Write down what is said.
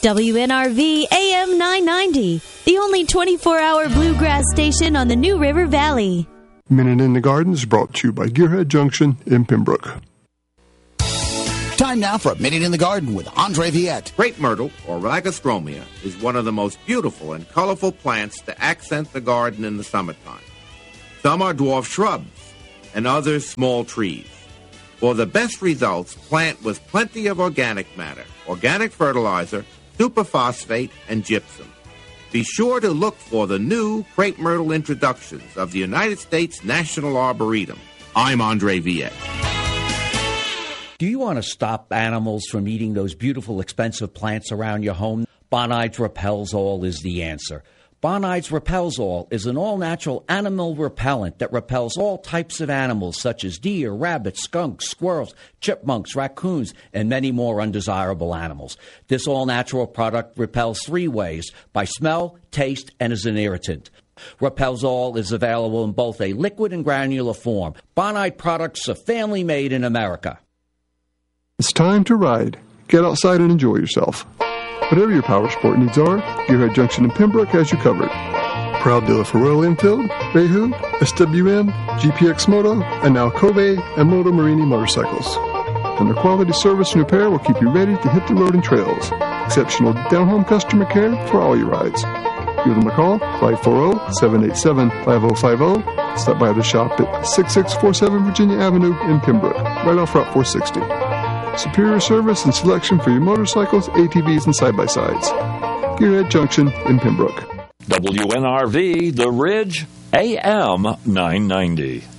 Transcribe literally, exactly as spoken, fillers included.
W N R V A M nine ninety, the only twenty-four hour bluegrass station on the New River Valley. Minute in the Garden is brought to you by Gearhead Junction in Pembroke. Time now for a Minute in the Garden with Andre Viette. Crepe myrtle, or Ragostromia, is one of the most beautiful and colorful plants to accent the garden in the summertime. Some are dwarf shrubs, and others small trees. For the best results, plant with plenty of organic matter, organic fertilizer, superphosphate, and gypsum. Be sure to look for the new crepe myrtle introductions of the United States National Arboretum. I'm Andre Viette. Do you want to stop animals from eating those beautiful, expensive plants around your home? Bonides Repels All is the answer. Bonides Repels All is an all-natural animal repellent that repels all types of animals such as deer, rabbits, skunks, squirrels, chipmunks, raccoons, and many more undesirable animals. This all-natural product repels three ways: by smell, taste, and as an irritant. Repels All is available in both a liquid and granular form. Bonide products are family-made in America. It's time to ride. Get outside and enjoy yourself. Whatever your power sport needs are, Gearhead Junction in Pembroke has you covered. Proud dealer for Royal Enfield, Bayhu, S W M, G P X Moto, and now Kobe and Moto Marini motorcycles. And their quality service and repair will keep you ready to hit the road and trails. Exceptional down-home customer care for all your rides. Give them a call, five four zero, seven eight seven, five zero five zero. Stop by the shop at sixty-six forty-seven Virginia Avenue in Pembroke, right off Route four sixty. Superior service and selection for your motorcycles, A T Vs, and side-by-sides. Gearhead Junction in Pembroke. W N R V, The Ridge, A M nine ninety.